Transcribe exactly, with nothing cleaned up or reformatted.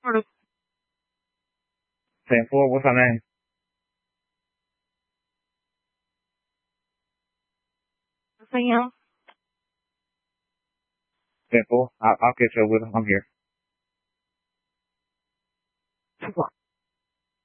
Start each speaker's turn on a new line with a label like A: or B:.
A: Sort of.
B: ten four, what's her name?
A: Sam.
B: ten four. I'll, I'll catch up with him. I'm here.